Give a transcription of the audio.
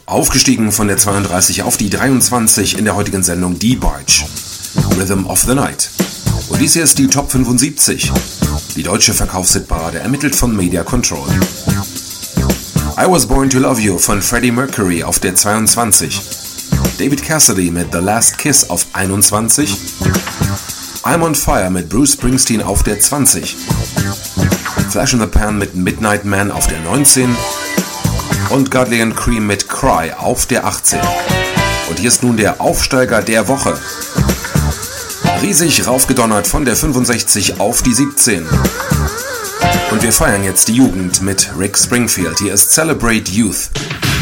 Aufgestiegen von der 32 auf die 23 in der heutigen Sendung Die Barge, Rhythm of the Night. Und dies hier ist die Top 75, die deutsche Verkaufshitparade, ermittelt von Media Control. I Was Born to Love You von Freddie Mercury auf der 22, David Cassidy mit The Last Kiss auf 21, I'm on Fire mit Bruce Springsteen auf der 20, Flash in the Pan mit Midnight Man auf der 19 und Godley & Creme mit Cry auf der 18. Und hier ist nun der Aufsteiger der Woche. Riesig raufgedonnert von der 65 auf die 17. Und wir feiern jetzt die Jugend mit Rick Springfield. Hier ist Celebrate Youth.